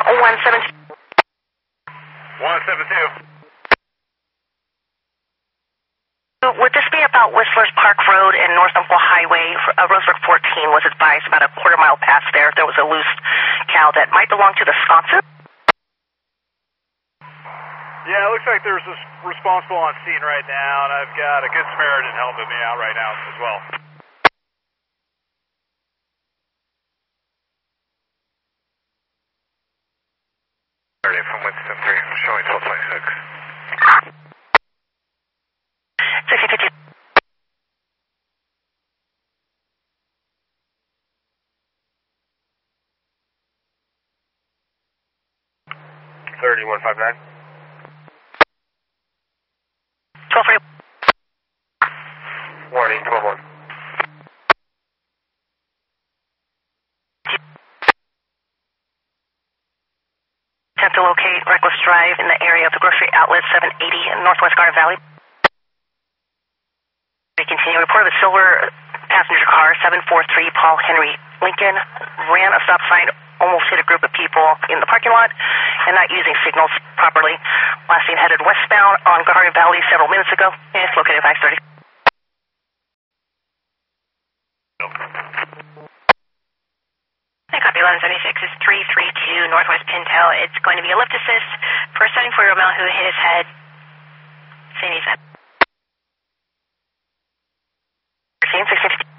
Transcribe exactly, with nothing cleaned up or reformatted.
one seven two. one seven two. Would this be about Whistler's Park Road and North Umpqua Highway? Uh, Roseburg fourteen was advised about a quarter mile past there. There was a loose cow that might belong to the sponsor. Yeah, it looks like there's a responsible on scene right now, and I've got a Good Samaritan helping me out right now as well. thirty from Winston three, showing twelve twenty-six. sixty fifty. thirty-one five nine. twelve forty. Warning, twelve one. Attempt to locate reckless drive in the area of the grocery outlet seven eighty in Northwest Garden Valley. We continue. Report of a silver passenger car, seven four three Paul Henry Lincoln, ran a stop sign, almost hit a group of people in the parking lot, and not using signals properly. Last seen headed westbound on Garden Valley several minutes ago, and it's located at five thirty. Hi, copy eleven seventy-six is three three two Northwest Pintail. It's going to be a lift assist for a seventy-four-year-old male who hit his head. Sandy's head. sixteen sixteen.